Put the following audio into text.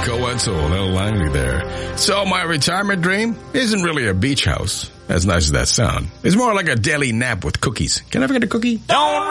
Coetzel, a little Langley there. So my retirement dream isn't really a beach house, as nice as that sounds. It's more like a daily nap with cookies. Can I ever get a cookie? Don't